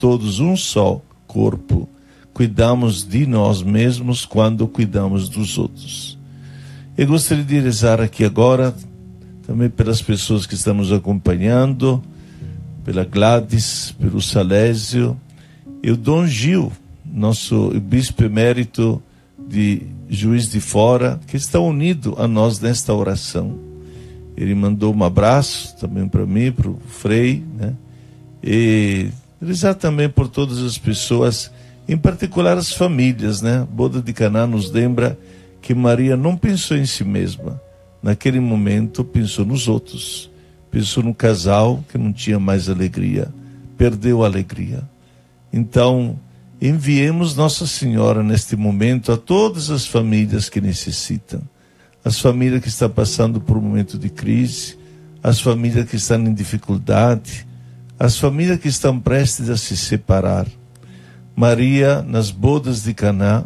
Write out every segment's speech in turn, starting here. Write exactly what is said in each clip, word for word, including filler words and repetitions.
todos um só corpo. Cuidamos de nós mesmos quando cuidamos dos outros. Eu gostaria de rezar aqui agora, também pelas pessoas que estão nos acompanhando, pela Gladys, pelo Salésio, e o Dom Gil, nosso bispo emérito de Juiz de Fora, que está unido a nós nesta oração. Ele mandou um abraço também para mim, para o Frei, né? E rezar também por todas as pessoas, em particular as famílias, né? Boda de Caná nos lembra que Maria não pensou em si mesma. Naquele momento pensou nos outros. Pensou no casal que não tinha mais alegria. Perdeu a alegria. Então, enviemos Nossa Senhora neste momento a todas as famílias que necessitam. As famílias que estão passando por um momento de crise, as famílias que estão em dificuldade, as famílias que estão prestes a se separar. Maria, nas bodas de Caná,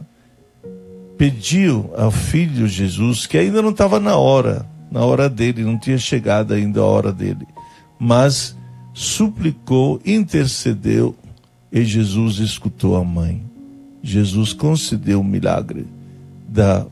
pediu ao filho Jesus, que ainda não estava na hora, na hora dele, não tinha chegado ainda a hora dele, mas suplicou, intercedeu, e Jesus escutou a mãe. Jesus concedeu o milagre da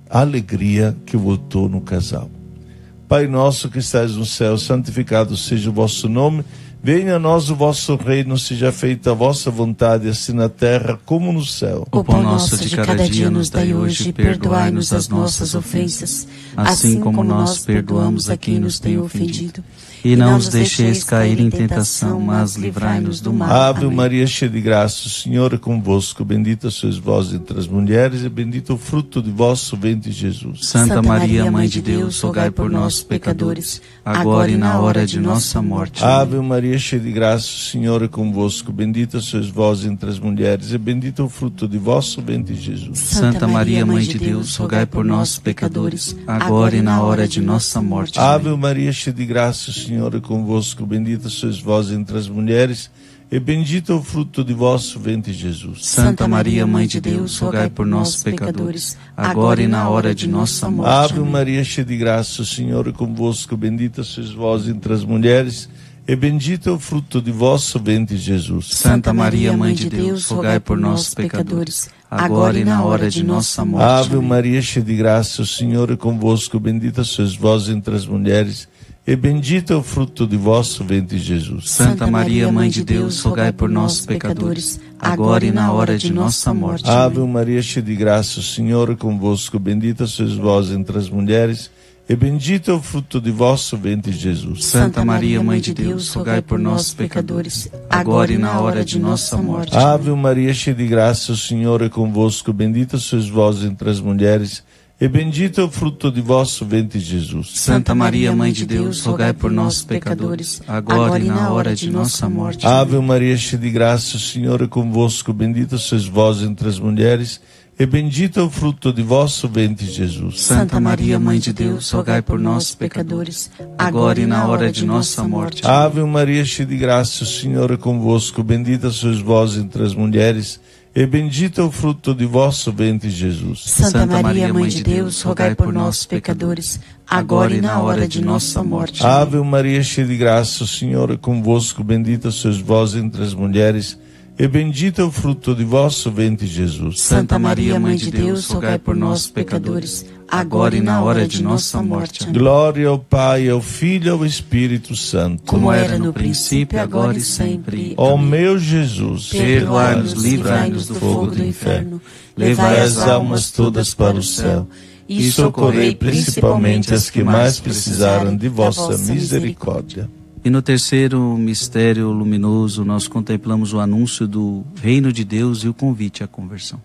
alegria que voltou no casal. Pai nosso que estais no céu, santificado seja o vosso nome. Venha a nós o vosso reino, seja feita a vossa vontade, assim na terra como no céu. O pão nosso de cada dia nos dai hoje, perdoai-nos as nossas ofensas, assim como nós perdoamos a quem nos tem ofendido. E não nos deixeis cair em tentação, mas livrai-nos do mal. Ave Maria, cheia de graça, o Senhor é convosco. Bendita sois vós entre as mulheres, e bendito o fruto de vosso ventre, Jesus. Santa Maria, Mãe de Deus, rogai por nós, pecadores, agora e na hora de nossa morte. Ave Maria, cheia de graça, o Senhor é convosco. Bendita sois vós entre as mulheres, e bendito o fruto de vosso ventre, Jesus. Santa Maria, Mãe de Deus, rogai por nós, pecadores, agora e na hora de nossa morte. Ave Maria, cheia de graça, o Senhor Senhor é convosco, bendita sois vós entre as mulheres, e bendito o fruto de vosso ventre, Jesus. Santa Maria, Mãe de Deus, rogai por nós, pecadores, agora e na hora de nossa morte. Ave Maria, cheia de graça, o Senhor é convosco, bendita sois vós entre as mulheres, e bendito é o fruto de vosso ventre, Jesus. Santa Maria, Mãe de Deus, rogai por nós, pecadores, agora e na hora de nossa morte. Ave Maria, cheia de graça, o Senhor é convosco, bendita sois vós entre as mulheres, e bendito é o fruto de vosso ventre, Jesus. Santa Maria, Mãe de Deus, rogai por nós, pecadores, agora e na hora de nossa morte. Ave Maria, cheia de graça, o Senhor é convosco, bendita sois vós entre as mulheres, e bendito é o fruto de vosso ventre, Jesus. Santa Maria, Mãe de Deus, rogai por nós, pecadores, agora e na hora de nossa morte. Ave Maria, cheia de graça, o Senhor é convosco, bendita sois vós entre as mulheres, e bendito é o fruto de vosso ventre, Jesus. Santa Maria, Mãe de Deus, rogai por nós, pecadores, agora e na hora de nossa morte. Ave Maria, cheia de graça, o Senhor é convosco, bendita sois vós entre as mulheres, e bendito é o fruto de vosso ventre, Jesus. Santa Maria, Mãe de Deus, rogai por nós, pecadores, agora e na hora de nossa morte. Ave Maria, cheia de graça, o Senhor é convosco, bendita sois vós entre as mulheres, e bendito é o fruto de vosso ventre, Jesus. Santa Maria, Mãe de Deus, rogai por nós, pecadores, agora e na hora de nossa morte. Ave Maria, cheia de graça, o Senhor é convosco, bendita sois vós entre as mulheres, e bendito é o fruto de vosso ventre, Jesus. Santa Maria, Mãe de Deus, rogai por nós, pecadores, agora e na hora de nossa morte. Glória ao Pai, ao Filho e ao Espírito Santo, como era no princípio, agora e sempre. Ó meu Jesus, perdoai-nos, livrai-nos do fogo do inferno, levai as almas todas para o céu, e socorrei principalmente as que mais precisaram de vossa misericórdia. E no terceiro mistério luminoso, nós contemplamos o anúncio do reino de Deus e o convite à conversão.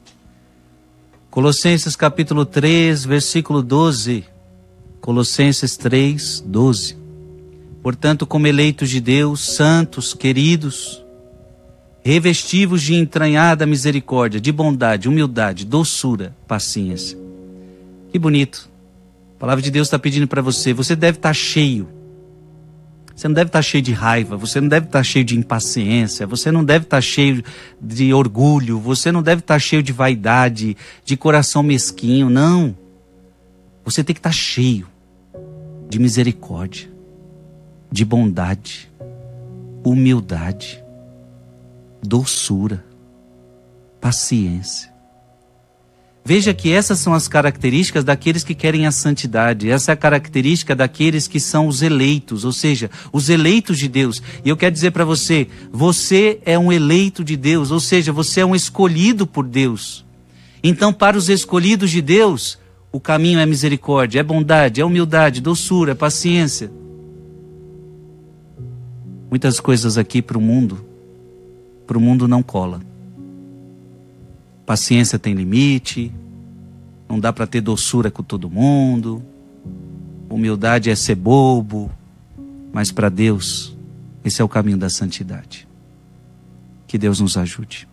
Colossenses capítulo três, versículo doze. Colossenses três, doze. Portanto, como eleitos de Deus, santos, queridos, revestivos de entranhada misericórdia, de bondade, humildade, doçura, paciência. Que bonito. A palavra de Deus está pedindo para você, você deve estar cheio. Você não deve estar cheio de raiva, você não deve estar cheio de impaciência, você não deve estar cheio de orgulho, você não deve estar cheio de vaidade, de coração mesquinho, não. Você tem que estar cheio de misericórdia, de bondade, humildade, doçura, paciência. Veja que essas são as características daqueles que querem a santidade. Essa é a característica daqueles que são os eleitos, ou seja, os eleitos de Deus. E eu quero dizer para você, você é um eleito de Deus, ou seja, você é um escolhido por Deus. Então, para os escolhidos de Deus, o caminho é misericórdia, é bondade, é humildade, doçura, é paciência. Muitas coisas aqui para o mundo, para o mundo não cola. Paciência tem limite, não dá para ter doçura com todo mundo, humildade é ser bobo, mas para Deus, esse é o caminho da santidade. Que Deus nos ajude.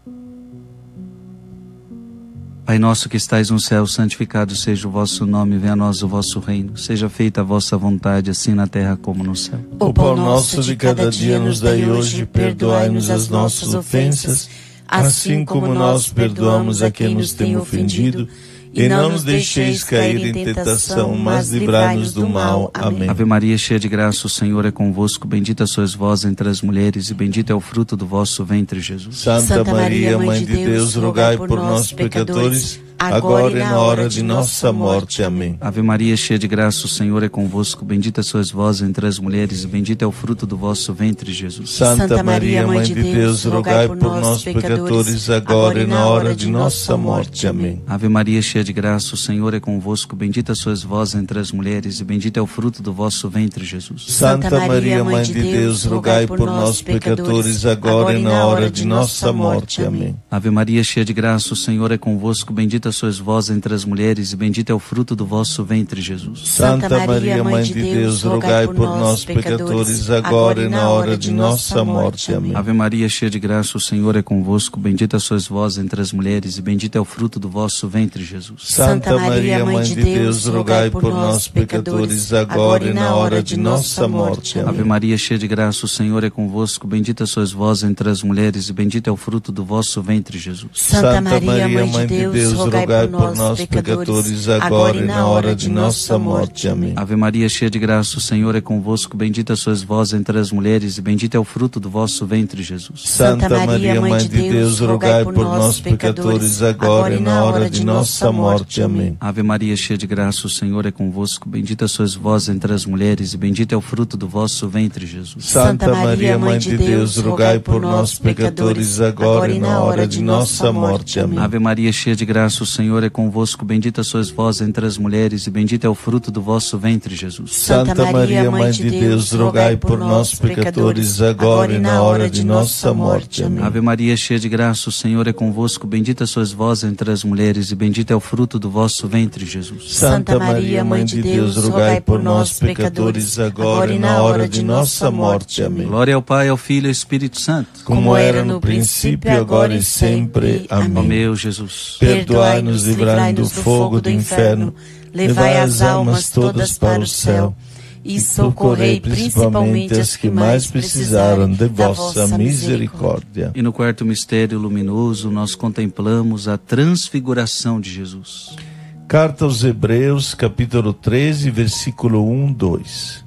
Pai nosso que estais no céu, santificado seja o vosso nome, venha a nós o vosso reino, seja feita a vossa vontade, assim na terra como no céu. O pão nosso de cada dia nos dai hoje, perdoai-nos as nossas ofensas, assim como nós perdoamos a quem nos tem ofendido, e não nos deixeis cair em tentação, mas livrai-nos do mal. Amém. Ave Maria, cheia de graça, o Senhor é convosco, bendita sois vós entre as mulheres, e bendito é o fruto do vosso ventre, Jesus. Santa Maria, Mãe de Deus, rogai por nós, pecadores, agora e na hora de nossa morte. Amém. Ave Maria, cheia de graça, o Senhor é convosco, bendita sois vós entre as mulheres, e bendito é o fruto do vosso ventre, Jesus. Santa Maria, Mãe de Deus, rogai por nós, pecadores, agora e na hora de nossa morte. Amém. Ave Maria, cheia de graça, o Senhor é convosco, bendita sois vós entre as mulheres, e bendito é o fruto do vosso ventre, Jesus. Santa Maria, Mãe de Deus, rogai por nós, pecadores, agora e na hora de nossa morte. Amém. Ave Maria, cheia de graça, o Senhor é convosco, bendita sois vós entre as mulheres, e bendito é o fruto do vosso ventre, Jesus. Santa Maria, Mãe de Deus, rogai por nós, pecadores, agora e na hora de nossa morte. Amém. Ave Maria, cheia de graça, o Senhor é convosco, bendita sois vós entre as mulheres, e bendito é o fruto do vosso ventre, Jesus. Santa Maria, Mãe de Deus, rogai por nós, pecadores, agora e na hora de nossa morte. Amém. Ave Maria, cheia de graça, o Senhor é convosco, bendita sois vós entre as mulheres, e bendito é o fruto do vosso ventre, Jesus. Santa Maria, Mãe de Deus, rogai por nós, pecadores, agora e na hora de nossa morte. Amém. Ave Maria, cheia de graça, o Senhor é convosco, bendita sois vós entre as mulheres, e bendito é o fruto do vosso ventre, Jesus. Santa Maria, Mãe de Deus, rogai por nós, pecadores, agora e na hora de nossa morte. Amém. Ave Maria, cheia de graça, o Senhor é convosco, bendita sois vós entre as mulheres, e bendito é o fruto do vosso ventre, Jesus. Santa Maria, Mãe de Deus, rogai por nós, pecadores, agora e na hora de nossa morte. Amém. Ave Maria, cheia de graça, o Senhor é convosco, bendita sois vós entre as mulheres, e bendito é o fruto do vosso ventre, Jesus. Santa Maria, Mãe de Deus, rogai por nós, pecadores, agora e na hora de nossa morte. Amém. Ave Maria, cheia de graça, o Senhor é convosco, bendita sois vós entre as mulheres, e bendito é o fruto do vosso ventre, Jesus. Santa Maria, Mãe de Deus, rogai por nós, pecadores, agora e na hora de nossa morte. Amém. Glória ao Pai, ao Filho e ao Espírito Santo, como era no princípio, agora e sempre. Amém. Ó meu Jesus, perdoai-nos, livrai-nos do fogo do inferno, levai as almas todas para o céu, e socorrei principalmente as que mais precisaram de vossa misericórdia. E no quarto mistério luminoso, nós contemplamos a transfiguração de Jesus. Carta aos Hebreus, capítulo treze, versículo um, dois.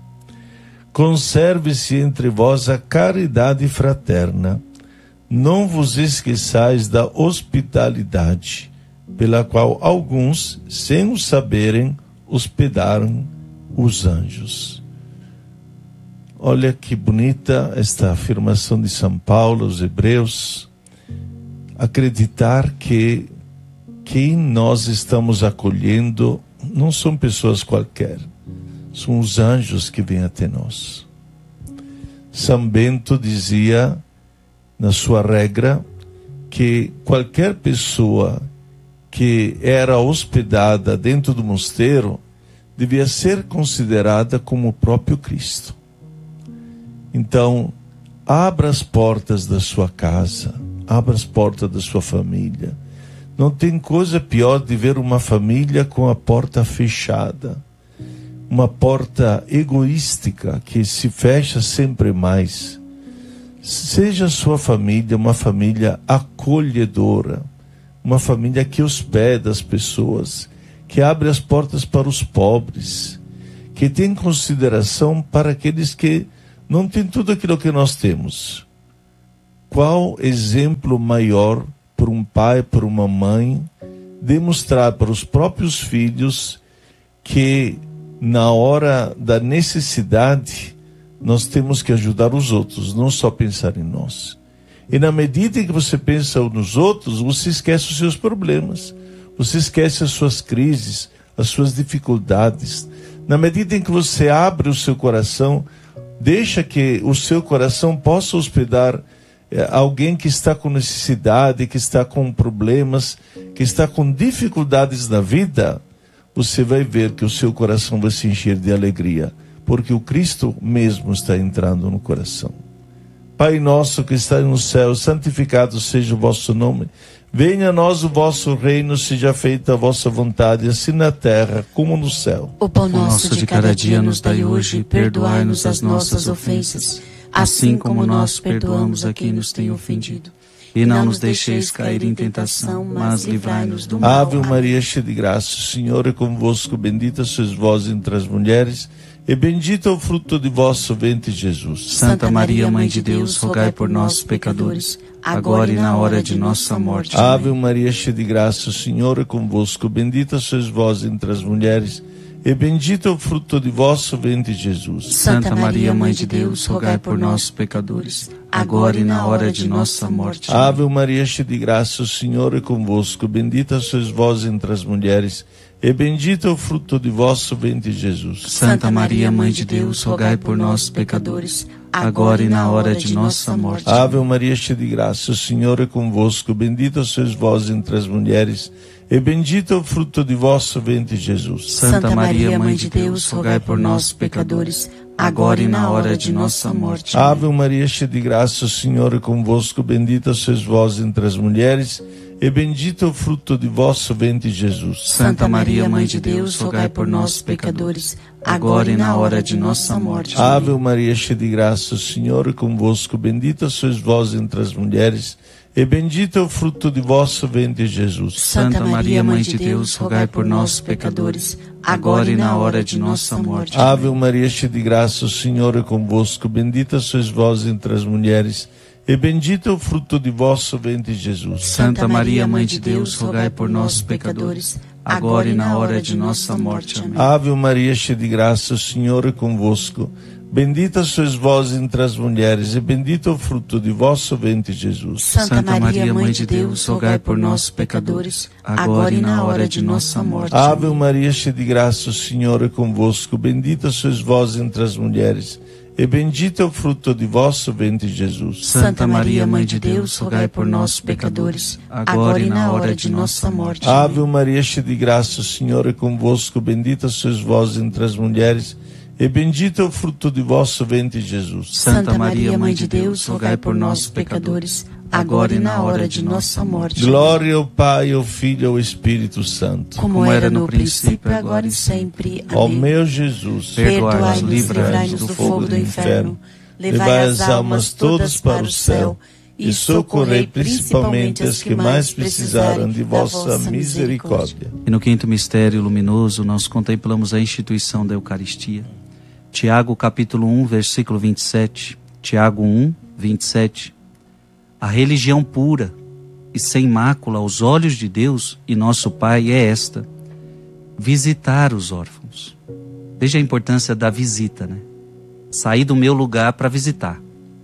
Conserve-se entre vós a caridade fraterna. Não vos esqueçais da hospitalidade, pela qual alguns, sem o saberem, hospedaram os anjos. Olha que bonita esta afirmação de São Paulo aos Hebreus. Acreditar que quem nós estamos acolhendo não são pessoas qualquer, são os anjos que vêm até nós. São Bento dizia, na sua regra, que qualquer pessoa que era hospedada dentro do mosteiro devia ser considerada como o próprio Cristo. Então, abra as portas da sua casa, abra as portas da sua família. Não tem coisa pior de ver uma família com a porta fechada, uma porta egoística que se fecha sempre mais. Seja a sua família uma família acolhedora, uma família que hospeda as pessoas, que abre as portas para os pobres, que tem consideração para aqueles que não têm tudo aquilo que nós temos. qual exemplo maior para um pai, para uma mãe, demonstrar para os próprios filhos que na hora da necessidade nós temos que ajudar os outros, não só pensar em nós. E na medida em que você pensa nos outros, você esquece os seus problemas, você esquece as suas crises, as suas dificuldades. Na medida em que você abre o seu coração, deixa que o seu coração possa hospedar é, alguém que está com necessidade, que está com problemas, que está com dificuldades na vida, você vai ver que o seu coração vai se encher de alegria, porque o Cristo mesmo está entrando no coração. Pai nosso que está no céu, santificado seja o vosso nome. Venha a nós o vosso reino, seja feita a vossa vontade, assim na terra como no céu. O pão nosso de cada dia nos dai hoje, perdoai-nos as nossas ofensas, assim como nós perdoamos a quem nos tem ofendido. E não nos deixeis cair em tentação, mas livrai-nos do mal. Ave Maria, cheia de graça, o Senhor é convosco, bendita sois vós entre as mulheres, e bendito é o fruto de vosso ventre, Jesus. Santa Maria, Mãe de Deus, rogai por nós, pecadores, agora e na hora de nossa morte. Ave Maria, cheia de graça, o Senhor é convosco, bendita sois vós entre as mulheres, e bendito é o fruto de vosso ventre, Jesus. Santa Maria, Mãe de Deus, rogai por nós, pecadores, agora e na hora de nossa morte. Ave Maria, cheia de graça, o Senhor é convosco, bendita sois vós entre as mulheres, e bendito é o fruto de vosso ventre, Jesus. Santa Maria, Mãe de Deus, rogai por nós, pecadores, agora e na hora de nossa morte. Ave Maria, cheia de graça, o Senhor é convosco, bendita sois vós entre as mulheres, e bendito é o fruto de vosso ventre, Jesus. Santa Maria, Mãe de Deus, rogai por nós, pecadores, agora e na hora de nossa morte. Ave Maria, cheia de graça, o Senhor é convosco, bendita sois vós entre as mulheres, e bendito é o fruto de vosso ventre, Jesus. Santa Maria, Mãe de Deus, rogai por nós, pecadores, agora e na hora de nossa morte. Ave Maria, cheia de graça, o Senhor é convosco, bendita sois vós entre as mulheres, e bendito é o fruto de vosso ventre, Jesus. Santa Maria, Mãe de Deus, rogai por nós, pecadores, agora e na hora de nossa morte. Ave Maria, cheia de graça, o Senhor é convosco, bendita sois vós entre as mulheres, e bendito é o fruto de vosso ventre, Jesus. Santa Maria, Mãe de Deus, rogai por nós, pecadores, agora e na hora de nossa morte. Amém. Ave Maria, cheia de graça, o Senhor é convosco, bendita sois vós entre as mulheres, e bendito é o fruto de vosso ventre, Jesus. Santa Maria, Mãe de Deus, rogai por nós, pecadores, agora e na hora de nossa morte. Ave Maria, cheia de graça, o Senhor é convosco, bendita sois vós entre as mulheres, e bendito é o fruto de vosso ventre, Jesus. Santa Maria, Mãe de Deus, rogai por nós, pecadores, agora e na hora de nossa morte. Ave Maria, cheia de graça, o Senhor é convosco, bendita sois vós entre as mulheres, e bendito é o fruto de vosso ventre, Jesus. Santa Maria, Mãe de Deus, rogai por nós, pecadores, agora e na hora de nossa morte. Glória ao Pai, ao Filho e ao Espírito Santo, como era no princípio, agora e sempre. Amém. Ó meu Jesus, perdoai-nos, livrai-nos do fogo do inferno, levai as almas todas para o céu, e socorrei principalmente as que mais precisaram de vossa misericórdia. E no quinto mistério luminoso, nós contemplamos a instituição da Eucaristia. Tiago capítulo um, versículo vinte e sete. Tiago um, vinte e sete. A religião pura e sem mácula aos olhos de Deus e nosso Pai é esta: visitar os órfãos. Veja a importância da visita, né? Sair do meu lugar para visitar.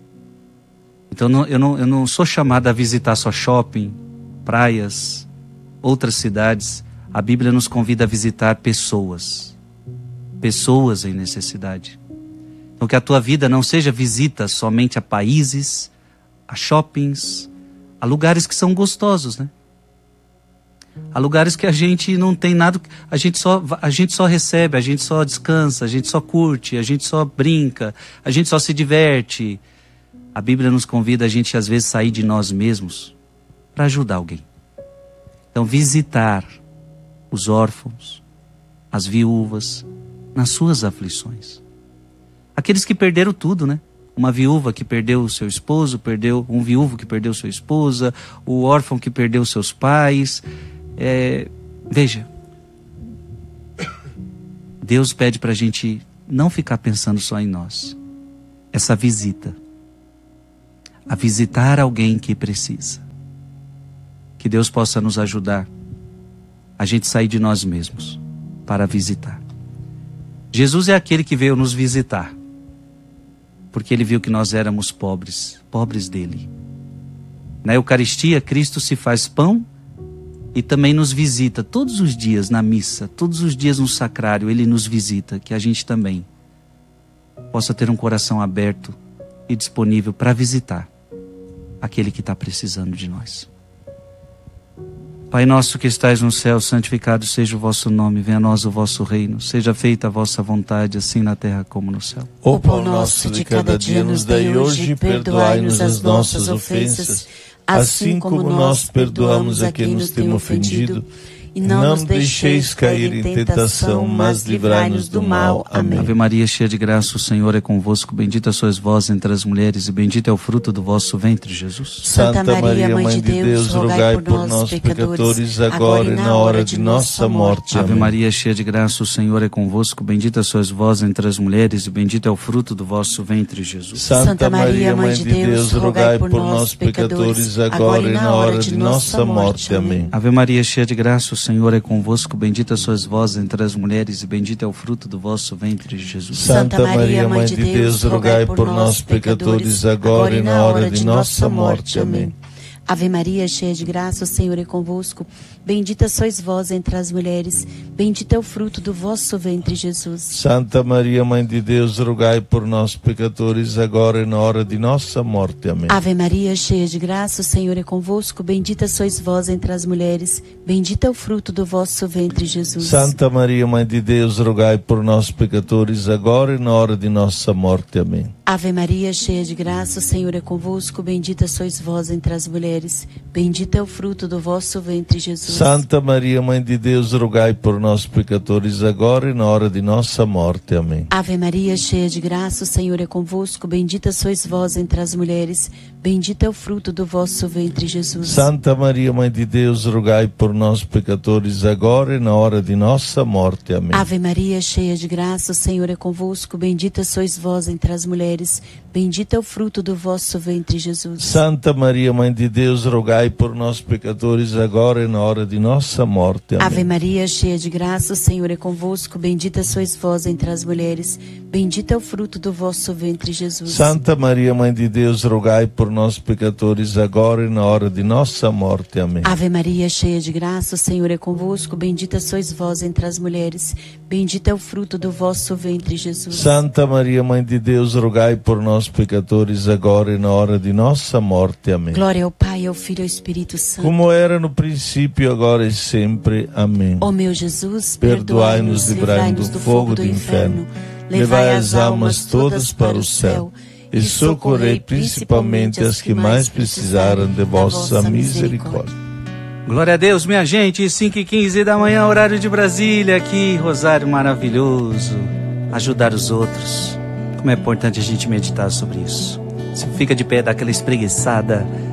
Então não, eu, não, eu não sou chamado a visitar só shopping, praias, outras cidades. A Bíblia nos convida a visitar pessoas. Pessoas em necessidade. Então que a tua vida não seja visita somente a países, a shoppings, a lugares que são gostosos, né? Há lugares que a gente não tem nada, a gente só, a gente só recebe, a gente só descansa, a gente só curte, a gente só brinca, a gente só se diverte. A Bíblia nos convida a gente às vezes sair de nós mesmos para ajudar alguém. Então visitar os órfãos, as viúvas, nas suas aflições. Aqueles que perderam tudo, né? Uma viúva que perdeu o seu esposo, perdeu um viúvo que perdeu sua esposa, o órfão que perdeu seus pais. É, veja, Deus pede para a gente não ficar pensando só em nós. Essa visita. a visitar alguém que precisa. Que Deus possa nos ajudar a gente sair de nós mesmos para visitar. Jesus é aquele que veio nos visitar, porque Ele viu que nós éramos pobres, pobres dele. Na Eucaristia, Cristo se faz pão e também nos visita todos os dias na missa, todos os dias no sacrário, Ele nos visita, que a gente também possa ter um coração aberto e disponível para visitar aquele que está precisando de nós. Pai nosso que estais no céu, santificado seja o vosso nome, venha a nós o vosso reino, seja feita a vossa vontade, assim na terra como no céu. O pão nosso de cada dia nos dai hoje, perdoai-nos as nossas ofensas, assim como nós perdoamos a quem nos tem ofendido, e não nos deixeis cair em tentação, mas livrai-nos do mal. Amém. Ave Maria, cheia de graça, o Senhor é convosco, bendita sois vós entre as mulheres, e bendito é o fruto do vosso ventre, Jesus. Santa Maria, Mãe de Deus, rogai por nós, pecadores, agora e na hora de nossa morte. Ave Maria, cheia de graça, o Senhor é convosco, bendita sois vós entre as mulheres, e bendito é o fruto do vosso ventre, Jesus. Santa Maria, Mãe de Deus, rogai por nós, pecadores, agora e na hora de nossa morte. Amém. Ave Maria, cheia de graça, o Senhor é convosco, bendita sois vós entre as mulheres, e bendito é o fruto do vosso ventre, Jesus. Santa Maria, Mãe de Deus, rogai por nós, pecadores, agora e na hora de nossa morte. Amém. Ave Maria, cheia de graça, o Senhor é convosco. Bendita sois vós entre as mulheres, bendito é o fruto do vosso ventre, Jesus. Santa Maria, Mãe de Deus, rogai por nós, pecadores, agora e na hora de nossa morte. Amém. Ave Maria, cheia de graça, o Senhor é convosco. Bendita sois vós entre as mulheres, bendito é o fruto do vosso ventre, Jesus. Santa Maria, Mãe de Deus, rogai por nós, pecadores, agora e na hora de nossa morte. Amém. Ave Maria, cheia de graça, o Senhor é convosco. Bendita sois vós entre as mulheres, bendito é o fruto do vosso ventre, Jesus. Santa Maria, Mãe de Deus, rogai por nós, pecadores, agora e na hora de nossa morte. Amém. Ave Maria, cheia de graça, o Senhor é convosco. Bendita sois vós entre as mulheres, bendito é o fruto do vosso ventre, Jesus. Santa Maria, Mãe de Deus, rogai por nós, pecadores, agora e na hora de nossa morte. Amém. Ave Maria, cheia de graça, o Senhor é convosco. Bendita sois vós entre as mulheres, bendito é o fruto do vosso ventre, Jesus. Santa Maria, Mãe de Deus, rogai por nós, pecadores, agora e na hora de nossa morte. Amém. Ave Maria, cheia de graça, o Senhor é convosco. Bendita sois vós entre as mulheres, bendito é o fruto do vosso ventre, Jesus. Santa Maria, Mãe de Deus, rogai por nós, pecadores, agora e na hora de nossa morte. Amém. Ave Maria, cheia de graça, o Senhor é convosco. Bendita sois vós entre as mulheres, bendito é o fruto do vosso ventre, Jesus. Santa Maria, Mãe de Deus, rogai por nós, pecadores, agora e na hora de nossa morte. Amém. Glória ao Pai, ao Filho e ao Espírito Santo. Como era no princípio, agora e sempre. Amém. Ó meu Jesus, perdoai-nos, livrai-nos do fogo do inferno, levai as almas todas para o céu e socorrei principalmente as que mais precisaram de vossa misericórdia. Glória a Deus, minha gente, cinco e quinze da manhã, horário de Brasília, aqui, Rosário maravilhoso, ajudar os outros. Como é importante a gente meditar sobre isso. Você fica de pé, dá aquela espreguiçada,